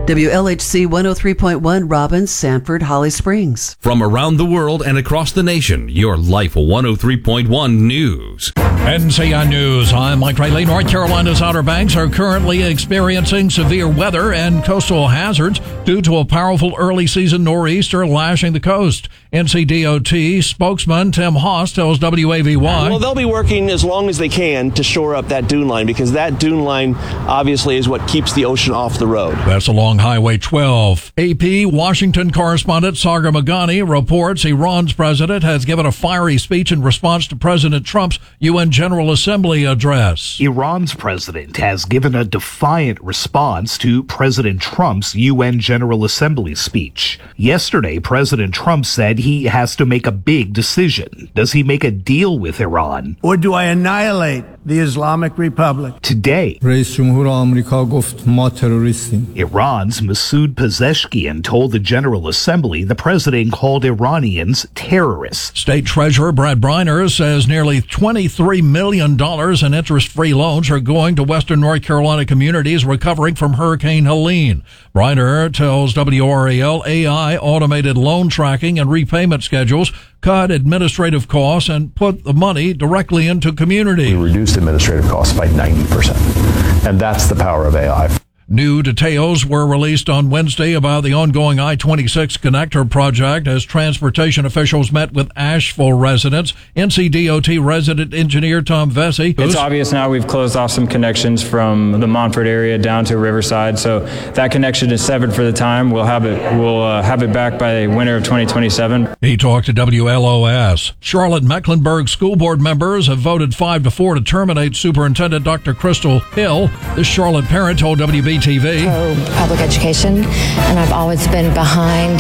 WLHC 103.1 Robbins, Sanford, Holly Springs. From around the world and across the nation, your Life 103.1 News. NCN News. I'm Mike Riley. North Carolina's Outer Banks are currently experiencing severe weather and coastal hazards due to a powerful early season nor'easter lashing the coast. NCDOT spokesman Tim Haas tells WAVY. Well, they'll be working as long as they can to shore up that dune line, because that dune line obviously is what keeps the ocean off the road. That's along Highway 12. AP Washington correspondent Sagar Magani reports Iran's president has given a fiery speech in response to President Trump's UN General Assembly address. Iran's president has given a defiant response to President Trump's UN General Assembly speech. Yesterday, President Trump said he has to make a big decision. Does he make a deal with Iran? Or do I annihilate the Islamic Republic? Today, رئیس جمهور آمریکا گفت ما تروریستیم. Iran's Masoud Pezeshkian told the General Assembly the president called Iranians terrorists. State Treasurer Brad Briner says nearly $23 million in interest-free loans are going to Western North Carolina communities recovering from Hurricane Helene. Briner tells WRAL AI automated loan tracking and repayment schedules cut administrative costs and put the money directly into communities. We reduced administrative costs by 90%, and that's the power of AI. New details were released on Wednesday about the ongoing I-26 connector project as transportation officials met with Asheville residents. NCDOT resident engineer Tom Vesey. It's obvious now we've closed off some connections from the Montford area down to Riverside, so that connection is severed for the time. We'll have it back by winter of 2027. He talked to WLOS. Charlotte Mecklenburg school board members have voted 5-4 to terminate Superintendent Dr. Crystal Hill. This Charlotte parent told WBTV. Public education, and I've always been behind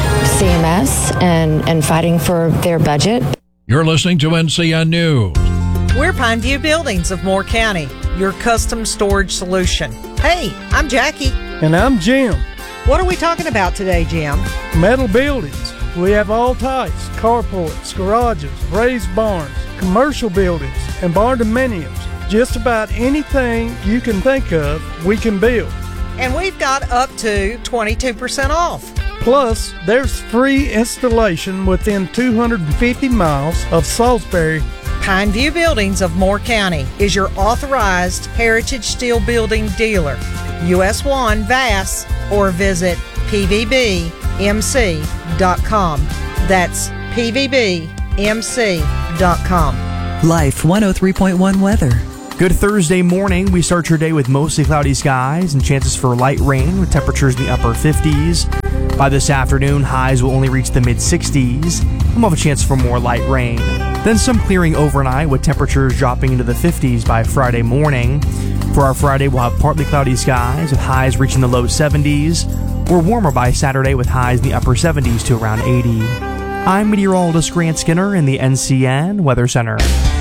CMS and fighting for their budget. You're listening to NCN News. We're Pineview Buildings of Moore County, your custom storage solution. Hey, I'm Jackie. And I'm Jim. What are we talking about today, Jim? Metal buildings. We have all types: carports, garages, raised barns, commercial buildings, and barn dominiums. Just about anything you can think of, we can build. And we've got up to 22% off. Plus, there's free installation within 250 miles of Salisbury. Pineview Buildings of Moore County is your authorized Heritage Steel Building dealer. US 1 VAS or visit pvbmc.com. That's pvbmc.com. Life 103.1 weather. Good Thursday morning. We start your day with mostly cloudy skies and chances for light rain with temperatures in the upper 50s. By this afternoon, highs will only reach the mid-60s. We'll have a chance for more light rain. Then some clearing overnight with temperatures dropping into the 50s by Friday morning. For our Friday, we'll have partly cloudy skies with highs reaching the low 70s. We're warmer by Saturday with highs in the upper 70s to around 80. I'm meteorologist Grant Skinner in the NCN Weather Center.